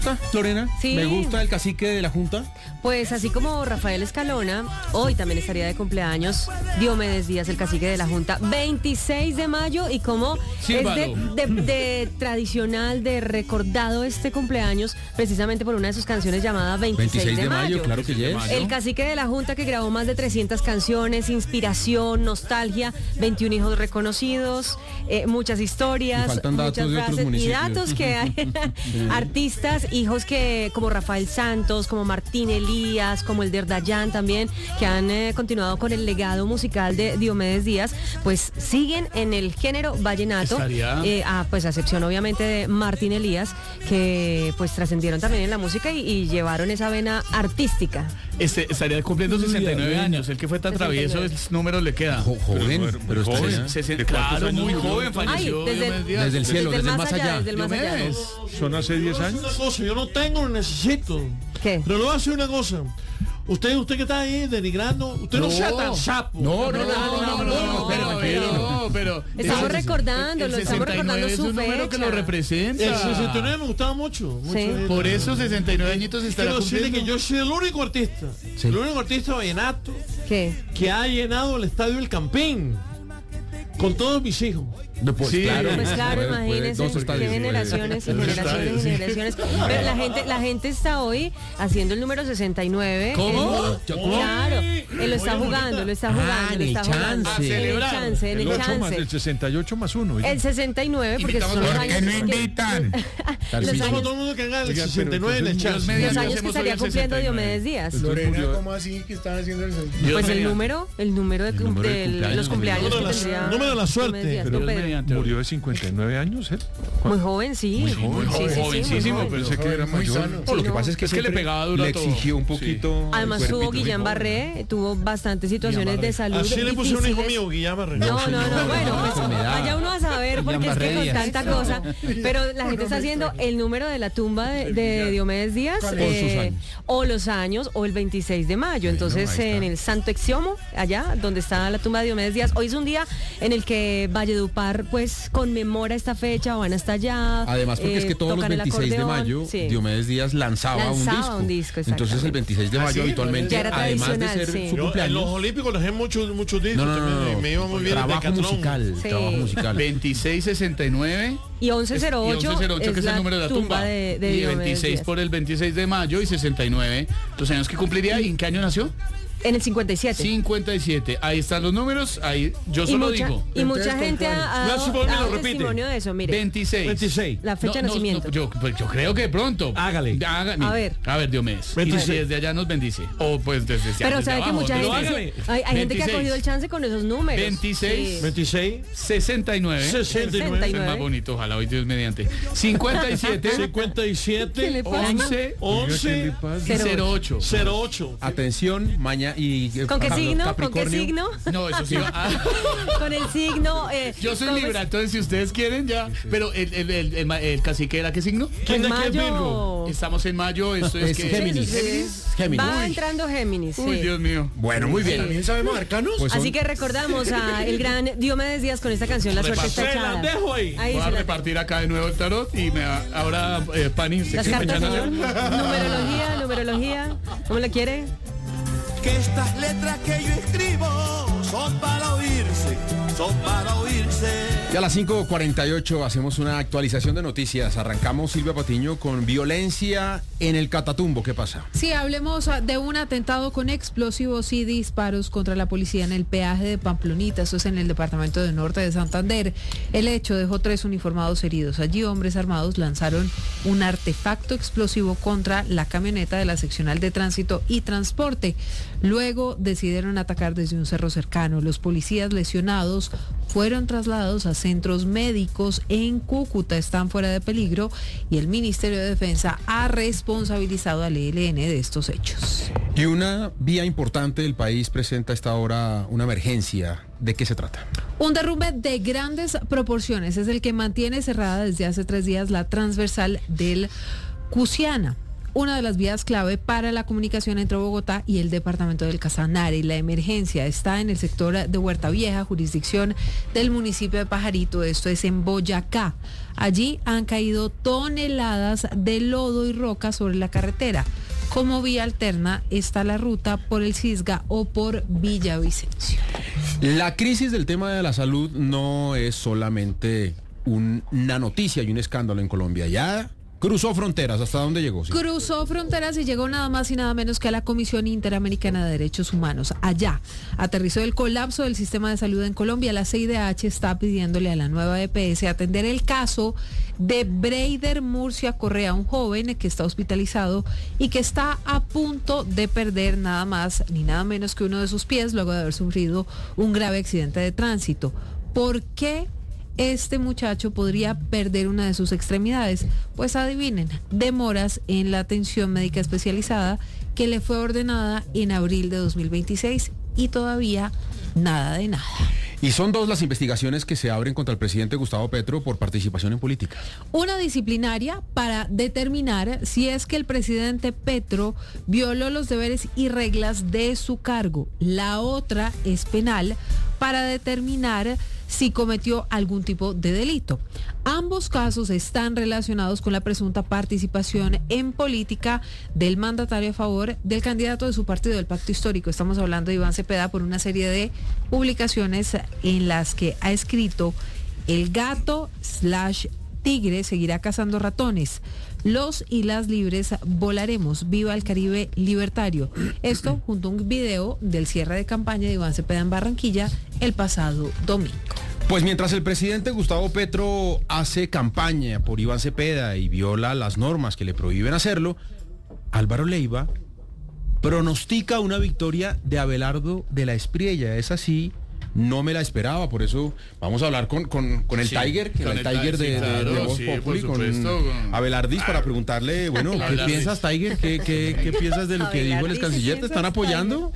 Lorena, Sí. me gusta el cacique de la Junta. Pues así como Rafael Escalona, hoy también estaría de cumpleaños Diomedes Díaz, el cacique de la Junta, 26 de mayo, y como Sílvalo. es de tradicional, de recordado este cumpleaños, precisamente por una de sus canciones llamada 26 de mayo. claro que yes. El cacique de la Junta, que grabó más de 300 canciones, inspiración, nostalgia, 21 hijos reconocidos, muchas historias, Y faltan datos muchas de otros frases y municipios. datos que hay. Artistas, hijos que como Rafael Santos, como Martín Elías, como el de Dayan también, que han continuado con el legado musical de Diomedes Díaz, pues siguen en el género vallenato. Pues a excepción obviamente de Martín Elías, que pues trascendieron también en la música y llevaron esa vena artística. Estaría cumpliendo 69 años. El que fue tan travieso, el número le queda. Joven, pero joven. estaría- Claro, muy joven, falleció. Ay, Desde el cielo, desde el más allá. Desde el más allá. Diomedes. Son hace 10 años. Una cosa, yo no tengo, necesito. ¿Qué? Pero le voy a decir una cosa. Usted que está ahí denigrando, usted no sea tan sapo. No, pero Estamos recordándolo, el estamos 69 recordando es su un número que fecha. lo representa. El 69 me gustaba mucho. Sí. Por eso 69 añitos estará Quiero decirle cumpliendo. que yo soy el único artista, Sí. el único artista vallenato ¿Qué? que ha llenado el estadio del Campín con todos mis hijos. Pues Sí. claro, Pues claro, puede imagínense dos qué estadios, generaciones y puede. generaciones y generaciones. Pero la gente está hoy haciendo el número 69. ¿Cómo? Claro, él lo está jugando, lo está jugando, en lo el está jugando. chance. En el Celebrar. chance, en el chance. El 68 más 1. El 69, porque son los ¿Por años que- invitan? los Estamos años, todo el mundo que haga el Oiga, pero 69 en el entonces, chat. Dios mediante, los años que hacemos estaría hoy el cumpliendo 69. Diomedes Díaz. Lorena, ¿cómo así que están haciendo el Pues el mediante. número de número de cumpleaños, los cumpleaños número que de la- tendría número de la suerte. Diomedes Díaz, Pero don Dios Pedro. mediante. Murió de 59 años, ¿eh? Muy joven, sí. Muy joven. Sí, sí, sí, muy Jovencísimo, joven. Pensé que era Muy mayor. sano. No, lo Sí, que no. pasa es que Es que le siempre pegaba duro a le todo. exigió un poquito. Además el tuvo cuerpito. Guillain Barré, tuvo bastantes situaciones de salud. Así le puse un hijo difíciles. mío, Guillermo Barré. No, bueno, pues enfermedad. vaya uno a saber, porque es que Guillain con Barré tanta cosa. Pero la gente está haciendo el número de la tumba de Diomedes Díaz, Con sus años. o los años, o el 26 de mayo. Entonces, ahí está. en el Santo Exiomo, allá donde está la tumba de Diomedes Díaz, hoy es un día en el que Valledupar, pues, conmemora esta fecha, van hasta allá. Además, porque es que todos los tocan el 26 de acordeón, mayo, sí. Diomedes Díaz lanzaba un disco, Entonces el 26 de mayo habitualmente, Ya era además de tradicional, ser sí. su Yo, en los cumpleaños. Olímpicos dejé muchos discos No, también. Me iba muy bien el trabajo decatlón. musical, Sí. trabajo musical. 2669 Y 1108, y 1108 que es el número de la tumba. de y Diomedes 26 Díaz. por el 26 de mayo y 69 los años que cumpliría. ¿Y en qué año nació? En el 57. 57. Ahí están los números. Ahí yo solo digo. Y mucha gente ha No, si dado, me lo dado repite. testimonio de eso, mire. 26. 26. La fecha de nacimiento. Pues yo creo que pronto. Hágale. A ver. Diomedes. 26. Y desde allá nos bendice. O pues desde allá. Pero desde sabe que abajo, mucha pero gente, hágale. hay gente que ha 26. cogido el chance con esos números. 26. Sí. 26, 69. 69, Es más bonito, ojalá hoy Dios mediante. 57. 57, ¿Qué le pasa? 11 11, 08. 08. Atención, mañana y ¿Con qué signo? ¿Con qué Capricornio. signo? No, eso sí. Con el signo. Yo soy ¿cómo es? Libra, entonces si ustedes quieren ya. Pero el cacique era qué signo? ¿Quién En de aquí es Virgo? mayo. Estamos en mayo, esto es Es que. Géminis. Sí. Géminis. Va Uy. entrando Géminis. Uy, sí. Dios mío. Bueno, muy bien. ¿También sabemos arcanos? Pues son- Así que recordamos a el gran Diomedes Díaz con esta canción, La suerte está Se echada. las dejo ahí. Ahí Voy a se las repartir acá de nuevo el tarot y me va, ahora Pani, ¿usted Las qué cartas, mañana señor. Numerología. ¿Cómo la quiere? Que estas letras que yo escribo son para oírse, son para oírse. Y a las 5:48 hacemos una actualización de noticias. Arrancamos, Silvia Patiño, con violencia en el Catatumbo. ¿Qué pasa? Sí, hablemos de un atentado con explosivos y disparos contra la policía en el peaje de Pamplonita, eso es en el departamento de Norte de Santander. El hecho dejó 3 uniformados heridos. Allí hombres armados lanzaron un artefacto explosivo contra la camioneta de la seccional de tránsito y transporte. Luego decidieron atacar desde un cerro cercano. Los policías lesionados fueron trasladados a centros médicos en Cúcuta, están fuera de peligro y el Ministerio de Defensa ha responsabilizado al ELN de estos hechos. Y una vía importante del país presenta a esta hora una emergencia. ¿De qué se trata? Un derrumbe de grandes proporciones es el que mantiene cerrada desde hace 3 días la transversal del Cusiana. una de las vías clave para la comunicación entre Bogotá y el departamento del Casanare. La emergencia está en el sector de Huerta Vieja, jurisdicción del municipio de Pajarito, esto es en Boyacá. Allí han caído toneladas de lodo y roca sobre la carretera. Como vía alterna está la ruta por el Cisga o por Villavicencio. La crisis del tema de la salud no es solamente una noticia y un escándalo en Colombia. Ya cruzó fronteras. ¿Hasta dónde llegó? Sí. Cruzó fronteras y llegó nada más y nada menos que a la Comisión Interamericana de Derechos Humanos. Allá aterrizó el colapso del sistema de salud en Colombia. La CIDH está pidiéndole a la nueva EPS atender el caso de Breider Murcia Correa, un joven que está hospitalizado y que está a punto de perder nada más ni nada menos que uno de sus pies luego de haber sufrido un grave accidente de tránsito. ¿Por qué este muchacho podría perder una de sus extremidades? Pues adivinen, demoras en la atención médica especializada que le fue ordenada en abril de 2026 y todavía nada de nada. Y son dos las investigaciones que se abren contra el presidente Gustavo Petro por participación en política. Una disciplinaria para determinar si es que el presidente Petro violó los deberes y reglas de su cargo. La otra es penal para determinar si cometió algún tipo de delito. Ambos casos están relacionados con la presunta participación en política del mandatario a favor del candidato de su partido, del Pacto Histórico. Estamos hablando de Iván Cepeda por una serie de publicaciones en las que ha escrito: el gato/tigre seguirá cazando ratones. Los y las libres volaremos. Viva el Caribe libertario. Esto junto a un video del cierre de campaña de Iván Cepeda en Barranquilla el pasado domingo. Pues mientras el presidente Gustavo Petro hace campaña por Iván Cepeda y viola las normas que le prohíben hacerlo, Álvaro Leiva pronostica una victoria de Abelardo de la Espriella. Es así. No me la esperaba, por eso vamos a hablar con el Sí, Tiger, con el Tiger sí, de claro, Voz sí, Populi, por supuesto, con Abelardis, para preguntarle, bueno, ¿qué Abelardis. piensas, Tiger? ¿Qué piensas de lo que dijo el ex canciller? ¿Te están apoyando?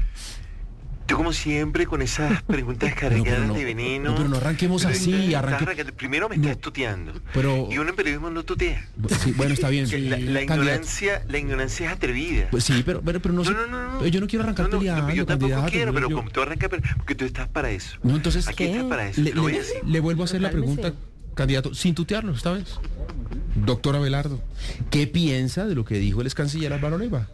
Tú como siempre con esas preguntas cargadas de veneno. No, pero no arranquemos Pero así, estás arranque. arrancando. Primero me estás tuteando. Pero- Y uno en periodismo no tutea. Sí, bueno, está bien. La Candidato. ignorancia es atrevida. Pues sí, pero no, No. yo no quiero arrancar peleando, yo tampoco candidato, quiero, pero yo- como tú arrancas, porque tú estás para eso. No, entonces, Aquí estás para eso. le, Lo voy a le- decir. le vuelvo a hacer la Cálmese. pregunta, candidato, sin tutearlo esta vez. Doctor Abelardo, ¿qué piensa de lo que dijo el ex canciller Álvaro Leiva?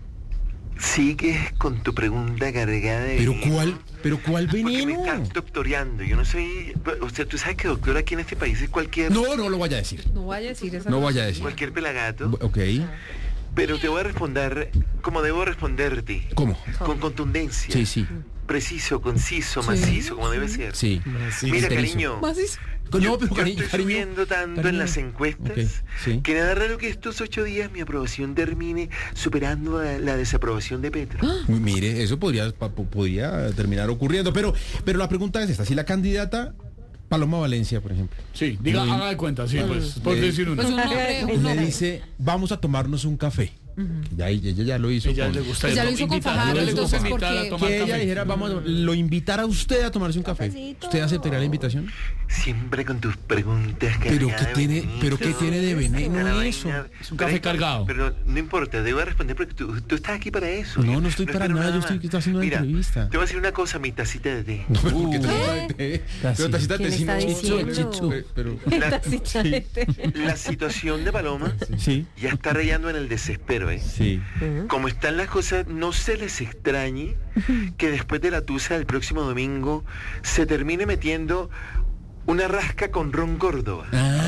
Sigues con tu pregunta cargada de ¿Pero veneno. cuál Porque me veneno? estás doctoreando. Yo no soy... O sea, tú sabes que doctor aquí en este país es cualquier... No lo vaya a decir. No vaya a decir eso. No vaya a decir. Cualquier pelagato. Ok, Pero te voy a responder como debo responderte. ¿cómo? Con contundencia. Sí. Preciso, conciso, macizo, como debe ser. Sí. Mira, Enterizo. cariño. No, yo pero estoy subiendo tanto en las encuestas Ok, sí. que nada raro que estos 8 días mi aprobación termine superando la desaprobación de Petro. Mire, eso podría terminar ocurriendo, pero la pregunta es esta: si la candidata Paloma Valencia, por ejemplo, Sí, diga, haga de cuenta, sí, pues, por decir uno. Pues un nombre, un le nombre. dice, vamos a tomarnos un café. Ya ella ya lo hizo. Ella con- le gusta Pues ya lo hizo con invitar, Fajardo, a ella le gusta entonces, invitar a porque- tomar que ella café. dijera, lo invitara a usted a tomarse un café. ¿Usted aceptaría la invitación? Siempre con tus preguntas Pero cargadas ¿qué tiene- de veneno. pero qué tiene de veneno Una eso? vaina. Es un café cargado. Pero no importa, debo responder porque tú estás aquí para eso. No, Yo no estoy para espero nada, yo más. estoy haciendo una Mira, entrevista. Te voy a decir una cosa, mi tacita de té. No, pero ¿por qué tacita de té? Pero tacita de té ¿Quién sí está no, diciendo? chichu, pero La, Tacita de té. la situación de Paloma sí, ya está rayando en el desespero, ¿eh? sí. Como están las cosas, no se les extrañe que después de la tusa del próximo domingo se termine metiendo una rasca con Ron Córdoba.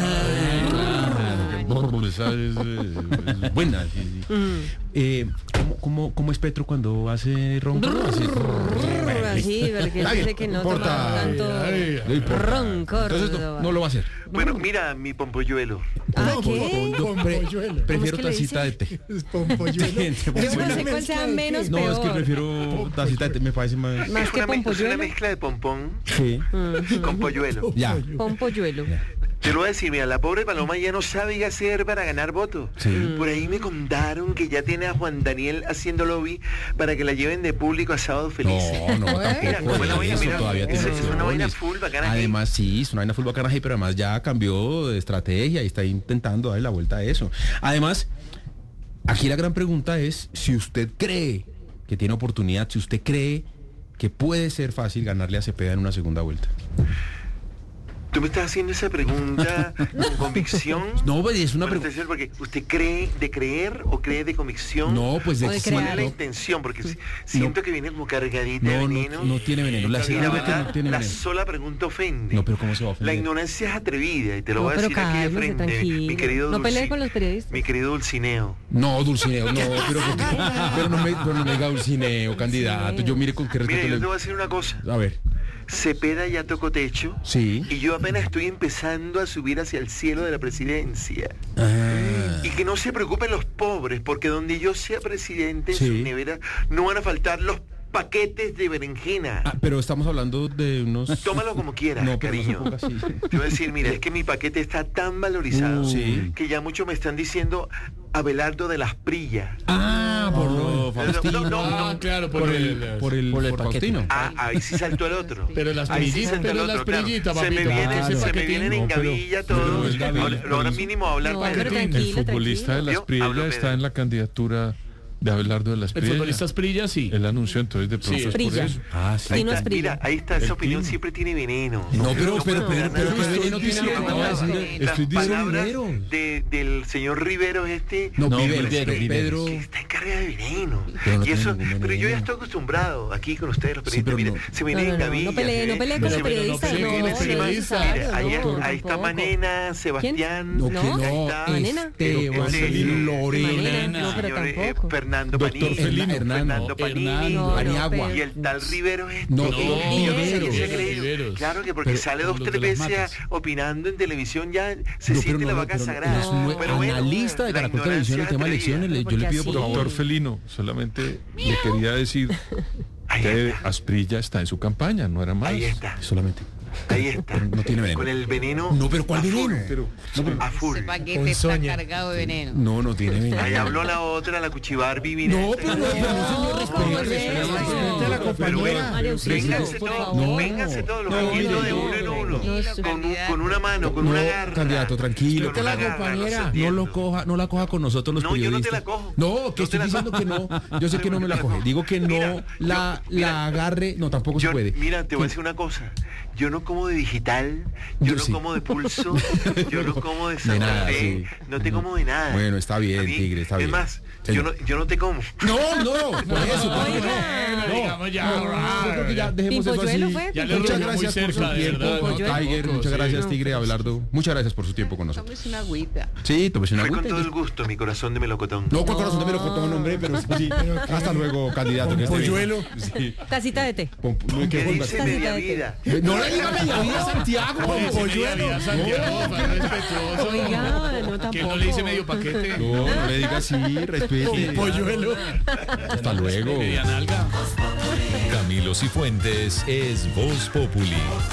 Esa es buena. Sí. ¿Cómo es Petro cuando hace ron? Así, porque Está bien, dice que no importa. toma tanto No importa. ron Entonces Córdoba. no lo va a hacer. Bueno, mira mi pompolluelo. Ah, ¿qué? Yo prefiero que le tacita de dice? té. Yo no sé cuál sea menos No, peor. es que prefiero tacita de té, me parece más. Más Es que una, es una pompolluelo. mezcla de pompón Sí. con polluelo. Ya. Pompolluelo. Te lo voy a decir, mira, la pobre Paloma ya no sabe qué hacer para ganar votos. Sí. Por ahí me contaron que ya tiene a Juan Daniel haciendo lobby para que la lleven de público a Sábado Feliz. No, Mira, tampoco. como la vaina, Eso mira, todavía tiene es una opciones. vaina full bacana. Además, sí, es una vaina full bacana, pero además ya cambió de estrategia y está intentando darle la vuelta a eso. Además, Aquí la gran pregunta es si usted cree que tiene oportunidad, si usted cree que puede ser fácil ganarle a Cepeda en una segunda vuelta. Tú me estás haciendo esa pregunta con convicción. No, pues es una Bueno, pregunta. porque ¿usted cree de creer o cree de convicción? No, pues de O de ¿Cuál es crear. la intención? Porque siento que viene como cargadita de veneno. No tiene veneno. La Y la aseguro que verdad, no tiene la veneno. sola pregunta ofende. No, pero ¿cómo se va a La ofender? ignorancia es atrevida y te lo No, voy a pero decir aquí de cálmese, frente, tranquilo. mi querido No pelee con los periodistas. Mi querido Dulcineo. No, Dulcineo, no, pero no me diga Dulcineo, candidato. Yo mire con qué Mira, respeto yo te le... voy a decir una cosa. A ver, Cepeda ya tocó techo. sí. Y yo apenas estoy empezando a subir hacia el cielo de la presidencia. Ah, Y que no se preocupen los pobres, porque donde yo sea presidente, en Sí. sus neveras no van a faltar los paquetes de berenjena. pero estamos hablando de unos... Tómalo como quieras, No, pero no se cariño. ponga así. Yo voy a decir, mira, es que mi paquete está tan valorizado Sí. que ya muchos me están diciendo Abelardo de las Prillas. Ah, por lo Faustino. No, claro, por el Faustino. Ah, ahí sí saltó el otro. Pero las Ahí sí prillitas, saltó el pero otro, las claro. prillitas, Se me papito. vienen, Claro. se me Paquetín. vienen en No, pero- gavilla pero todos. es Gabriel, Ahora mínimo a hablar No, para pero ti. tranquilo, El futbolista de las Yo Prillas hablo está en la candidatura de Abelardo de las El Prillas. futbolista Prilla, sí. Él anunció, entonces de pronto Sí, es por Prilla. eso. Ah, sí. Sí, no es Mira, Prilla. ahí está, esa El opinión Tino. siempre tiene veneno. No, pero puedo qué ganar. veneno tiene lo que acaba de decir. Las Estoy diciendo palabras Rivero. del señor Rivero No, Viveros, Pedro. que está en carga de veneno. Pero no Y tiene eso, ningún veneno. pero yo ya estoy acostumbrado aquí con ustedes los Sí, periodistas. pero Mira, no. se me vienen en gavilla. No pelee con los periodistas, pelee con los periodistas. Ahí no, está tampoco. Manena, Sebastián. No, No, que no. ahí está Manena. Esteban, Este, Lorena. No, pero señor, tampoco. Fernando Doctor Panini. Felino. Fernando Panini. Hernando. Paniagua. Y el tal Rivero es No, Riveros. Riveros. Claro que porque Pero- sale dos, los de tres las veces matas. opinando en televisión ya se No, siente la vaca pero sagrada. es un Pero bueno, analista de la Caracol Televisión, el tema de ignorancia elecciones, atrevida. yo le pido por Porque favor. Doctor Felino, solamente le quería decir Ahí que está. Asprilla está en su campaña, no era más. Ahí está. Solamente. Ahí está. Pero no tiene veneno. Con el veneno. No, pero ¿cuál a full. veneno? A full. Ese paquete está cargado de veneno. No tiene veneno. Ahí habló la otra, la Cuchibarbi. No, pero no, señor, respete la Pero compañera. María Auxilio, vénganse por todos, favor. vénganse todos los No, amiguitos de mire, uno en uno. Tranquilo, Con una mano, con una garra. Candidato, tranquilo. Con una garra, no se No entiende. no la coja con nosotros los No, yo no te periodistas. la cojo. No, No que te estoy la diciendo cojo. que no. Yo sé que no me la coge. Digo que no Mira, la mira. agarre. No, tampoco se puede. Mira, te voy a decir una cosa. Yo no como de digital, yo Yo no sí. como de pulso, yo no como de De Santa nada, Fe, sí. no te como de nada. Bueno, está bien, A mí, Tigre, está bien. Es más, Señor. yo no te como. No, por eso. ¿por qué Oiga. no? Digamos ya, Yo creo que ya dejemos eso Pimpolluelo así. fue, Ya le Muchas rodeó muy gracias por su cerca, de tiempo, verdad, ¿no? Tiger. Tampoco, Muchas sí. gracias, Tigre, Abelardo. Muchas gracias por su tiempo con nosotros. Tómese una agüita. Sí, tómese una Fue con agüita. todo el gusto, mi corazón de melocotón. No, con corazón de melocotón, hombre, pero sí. Hasta luego, candidato. en este Polluelo. Sí. Tacita de té. ¿Qué ¿Qué dice media vida? No le diga media vida, Santiago. Polluelo. Santiago, más respetuoso. Oiga, no Que no tampoco. le dice medio paquete. No le diga así, respete. Polluelo. Hasta luego. Media nalga. Camilo Cifuentes es Voz Populi.